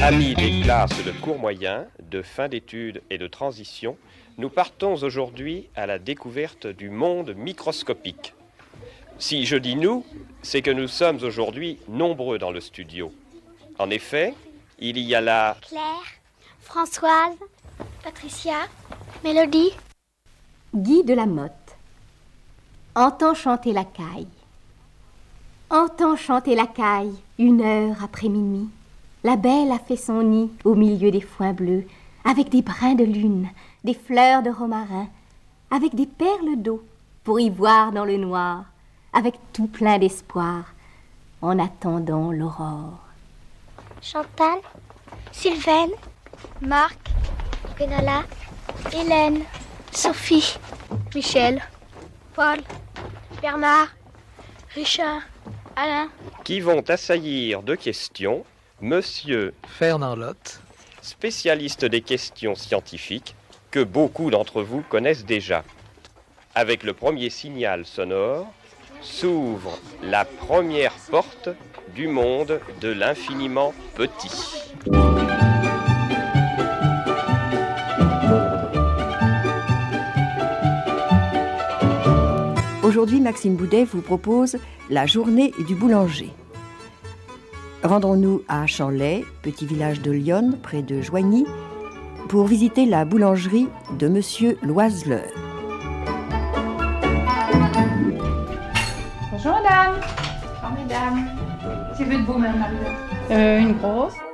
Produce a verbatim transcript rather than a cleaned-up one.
Amis des classes de cours moyen, de fin d'études et de transition, nous partons aujourd'hui à la découverte du monde microscopique. Si je dis nous, c'est que nous sommes aujourd'hui nombreux dans le studio. En effet, il y a là Claire, Françoise, Patricia, Mélodie, Guy de la Motte. Entends chanter la caille. Entends chanter la caille, une heure après minuit. La belle a fait son nid au milieu des foins bleus, avec des brins de lune, des fleurs de romarin, avec des perles d'eau pour y voir dans le noir, avec tout plein d'espoir, en attendant l'aurore. Chantal, Sylvaine, Marc, Benalla, Hélène, Sophie, Michel, Paul, Bernard, Richard, Alain, qui vont assaillir de questions Monsieur Fernand Lotte, spécialiste des questions scientifiques que beaucoup d'entre vous connaissent déjà. Avec le premier signal sonore, s'ouvre la première porte du monde de l'infiniment petit. Aujourd'hui, Maxime Boudet vous propose la journée du boulanger. Rendons-nous à Chanlay, petit village de l'Yonne, près de Joigny, pour visiter la boulangerie de Monsieur Loiseleur. Bonjour madame. Bonjour mesdames. C'est peu de vous, madame Marie. Euh, une grosse.